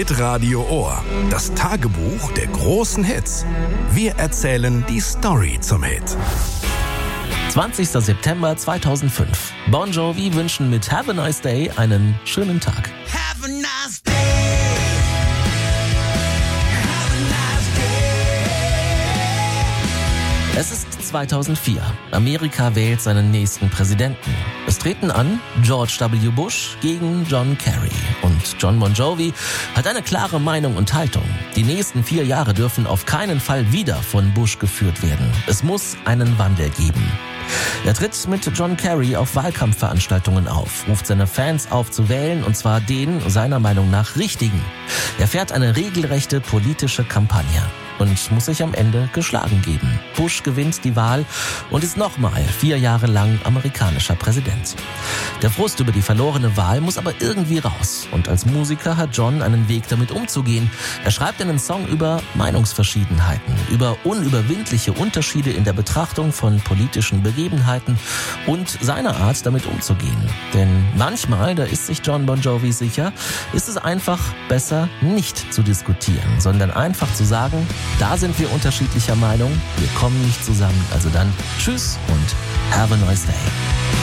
Hitradio Ohr. Das Tagebuch der großen Hits. Wir erzählen die Story zum Hit. 20. September 2005. Bon Jovi wünschen mit Have a Nice Day einen schönen Tag. Have a nice day. Es ist 2004. Amerika wählt seinen nächsten Präsidenten. Es treten an George W. Bush gegen John Kerry. Und John Bon Jovi hat eine klare Meinung und Haltung. Die nächsten 4 Jahre dürfen auf keinen Fall wieder von Bush geführt werden. Es muss einen Wandel geben. Er tritt mit John Kerry auf Wahlkampfveranstaltungen auf, ruft seine Fans auf zu wählen, und zwar den, seiner Meinung nach, richtigen. Er fährt eine regelrechte politische Kampagne und muss sich am Ende geschlagen geben. Bush gewinnt die Wahl und ist nochmal 4 Jahre lang amerikanischer Präsident. Der Frust über die verlorene Wahl muss aber irgendwie raus. Und als Musiker hat John einen Weg, damit umzugehen. Er schreibt einen Song über Meinungsverschiedenheiten, über unüberwindliche Unterschiede in der Betrachtung von politischen Begebenheiten und seine Art, damit umzugehen. Denn manchmal, da ist sich John Bon Jovi sicher, ist es einfach besser, nicht zu diskutieren, sondern einfach zu sagen, da sind wir unterschiedlicher Meinung, wir kommen nicht zusammen, also dann tschüss und have a nice day.